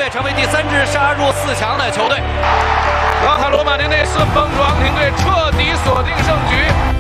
队成为第3支杀入4强的球队。 老塔罗马尼内斯帮助昂廷队彻底锁定胜局。